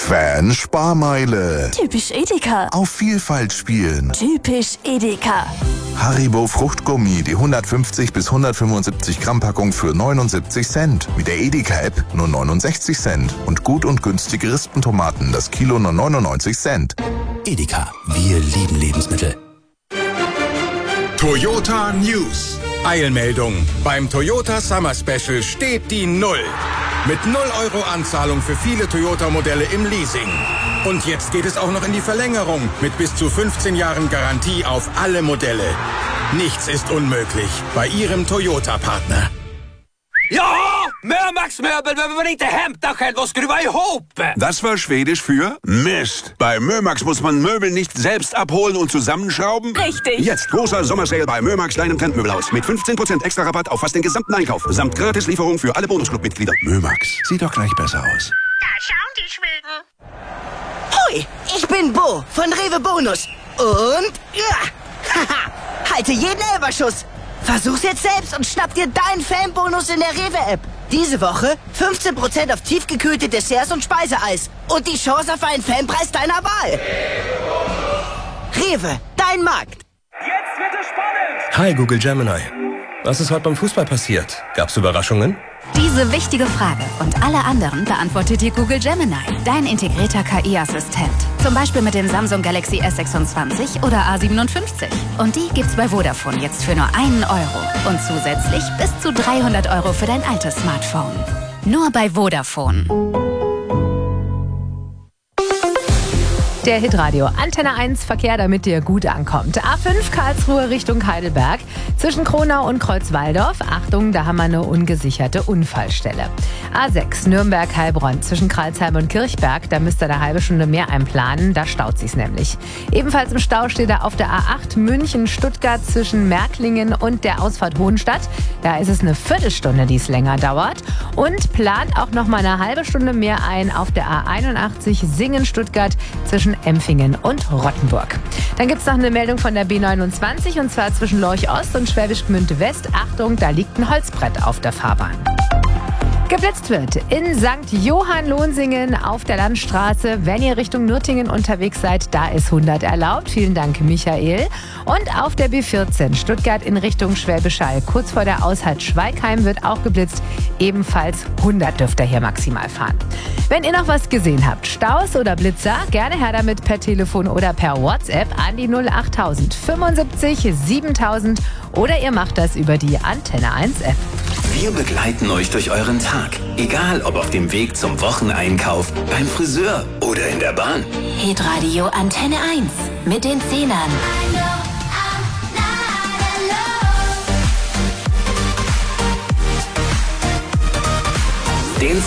Fan-Sparmeile. Typisch Edeka. Auf Vielfalt spielen. Typisch Edeka. Haribo Fruchtgummi, die 150 bis 175 Gramm Packung für 79 Cent. Mit der Edeka-App nur 69 Cent. Und gut und günstige Rispentomaten, das Kilo nur 99 Cent. Edeka, wir lieben Lebensmittel. Toyota News. Eilmeldung. Beim Toyota Summer Special steht die Null. Mit 0 Euro Anzahlung für viele Toyota-Modelle im Leasing. Und jetzt geht es auch noch in die Verlängerung mit bis zu 15 Jahren Garantie auf alle Modelle. Nichts ist unmöglich bei Ihrem Toyota-Partner. Ja, Mörmax Möbel, wenn wir inte hämta själv och skruva ihop. Das war Schwedisch für Mist. Bei Mörmax muss man Möbel nicht selbst abholen und zusammenschrauben. Richtig. Jetzt großer Sommersale bei Mörmax Klein- und Trendmöbelhaus mit 15% extra Rabatt auf fast den gesamten Einkauf. Samt Gratislieferung für alle Bonusclub-Mitglieder. Mörmax, sieht doch gleich besser aus. Da schauen die Schweden. Hoi, ich bin Bo von Rewe Bonus. Und, haha, halte jeden Elberschuss. Versuch's jetzt selbst und schnapp dir deinen Fanbonus in der Rewe-App. Diese Woche 15% auf tiefgekühlte Desserts und Speiseeis. Und die Chance auf einen Fanpreis deiner Wahl. Rewe, dein Markt. Jetzt wird es spannend. Hi Google Gemini. Was ist heute beim Fußball passiert? Gab's Überraschungen? Diese wichtige Frage und alle anderen beantwortet dir Google Gemini, dein integrierter KI-Assistent. Zum Beispiel mit dem Samsung Galaxy S26 oder A57. Und die gibt's bei Vodafone jetzt für nur 1 Euro. Und zusätzlich bis zu 300 Euro für dein altes Smartphone. Nur bei Vodafone. Der Hitradio Antenne 1 Verkehr, damit ihr gut ankommt. A5 Karlsruhe Richtung Heidelberg. Zwischen Kronau und Kreuzwaldorf. Achtung, da haben wir eine ungesicherte Unfallstelle. A6 Nürnberg-Heilbronn. Zwischen Kralsheim und Kirchberg. Da müsst ihr eine halbe Stunde mehr einplanen. Da staut sich's nämlich. Ebenfalls im Stau steht er auf der A8 München-Stuttgart zwischen Märklingen und der Ausfahrt Hohenstadt. Da ist es eine Viertelstunde, die es länger dauert. Und plant auch noch mal eine halbe Stunde mehr ein auf der A81 Singen-Stuttgart zwischen Empfingen und Rottenburg. Dann gibt es noch eine Meldung von der B29 und zwar zwischen Lorch Ost und Schwäbisch Gmünd West. Achtung, da liegt ein Holzbrett auf der Fahrbahn. Geblitzt wird in St. Johann-Lohnsingen auf der Landstraße. Wenn ihr Richtung Nürtingen unterwegs seid, da ist 100 erlaubt. Vielen Dank, Michael. Und auf der B14 Stuttgart in Richtung Schwäbisch Hall. Kurz vor der Aushalt Schweigheim wird auch geblitzt. Ebenfalls 100 dürft ihr hier maximal fahren. Wenn ihr noch was gesehen habt, Staus oder Blitzer, gerne her damit per Telefon oder per WhatsApp an die 08000 75 7000 oder ihr macht das über die Antenne 1 App. Wir begleiten euch durch euren Tag. Egal ob auf dem Weg zum Wocheneinkauf, beim Friseur oder in der Bahn. Hitradio Antenne 1 mit den Zehnern.